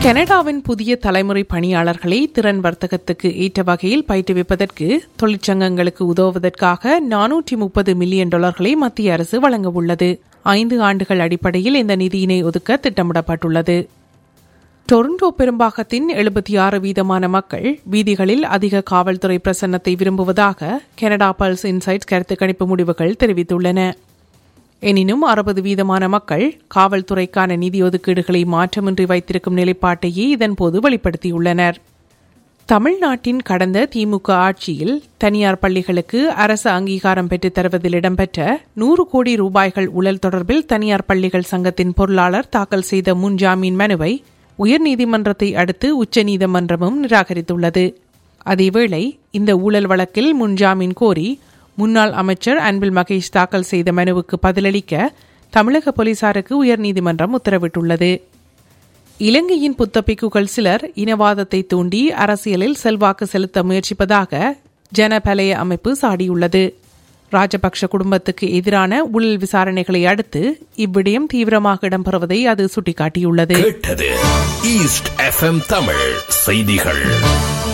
கனடாவின் புதிய தலைமுறை பணியாளர்களை திறன் வர்த்தகத்துக்கு ஏற்ற வகையில் பயிற்றுவிப்பதற்கு தொழிற்சங்கங்களுக்கு உதவுவதற்காக $430 மில்லியன் மத்திய அரசு வழங்கவுள்ளது. 5 ஆண்டுகள் அடிப்படையில் இந்த நிதியினை ஒதுக்க திட்டமிடப்பட்டுள்ளது. டொரண்டோ பெரும்பாகத்தின் 76% மக்கள் வீதிகளில் அதிக காவல்துறை பிரசன்னத்தை விரும்புவதாக கனடா பல்ஸ் இன்சைட்ஸ் கருத்து கணிப்பு முடிவுகள் தெரிவித்துள்ளன. எனினும் 60% மக்கள் காவல்துறைக்கான நிதி ஒதுக்கீடுகளை மாற்றமின்றி வைத்திருக்கும் நிலைப்பாட்டையே இதன்போது வெளிப்படுத்தியுள்ளனர். தமிழ்நாட்டின் கடந்த திமுக ஆட்சியில் தனியார் பள்ளிகளுக்கு அரசு அங்கீகாரம் பெற்றுத் தருவதில் இடம்பெற்ற 100 கோடி ரூபாய்கள் ஊழல் தொடர்பில் தனியார் பள்ளிகள் சங்கத்தின் பொருளாளர் தாக்கல் செய்த முன்ஜாமீன் மனுவை உயர்நீதிமன்றத்தை அடுத்து உச்சநீதிமன்றமும் நிராகரித்துள்ளது. அதேவேளை இந்த ஊழல் வழக்கில் முன்ஜாமீன் கோரி முன்னாள் அமைச்சர் அன்பில் மகேஷ் தாக்கல் செய்த மனுவுக்கு பதிலளிக்க தமிழக போலீசாருக்கு உயர்நீதிமன்றம் உத்தரவிட்டுள்ளது. இலங்கையின் புத்தபிக்குகள் சிலர் இனவாதத்தை தூண்டி அரசியலில் செல்வாக்கு செலுத்த முயற்சிப்பதாக ஜனபலய அமைப்பு சாடியுள்ளது. ராஜபக்ஷ குடும்பத்துக்கு எதிரான ஊழல் விசாரணைகளை அடுத்து இவ்விடயம் தீவிரமாக இடம்பெறுவதை அது சுட்டிக்காட்டியுள்ளது. ஈஸ்ட் எஃப்எம் தமிழ் செய்திகள்.